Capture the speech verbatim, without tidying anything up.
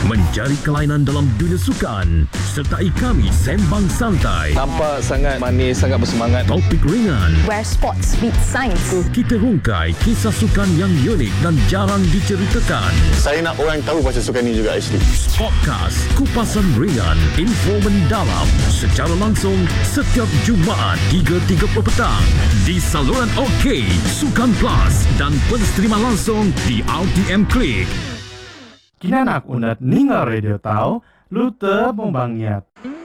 mencari kelainan dalam dunia sukan. Sertai kami sembang santai. Nampak sangat manis, sangat bersemangat. Topik ringan. Where sports meet science. Kita rungkai kisah sukan yang unik dan jarang diceritakan. Saya nak orang tahu pasal sukan ni juga actually. Podcast Kupasan Ringan, info mendalam secara langsung setiap Jumaat tiga tiga puluh petang di saluran OK, Sukan Plus dan pensterima langsung di R T M Klik. Kinanak unat ninga radio tau, lu te membangiat.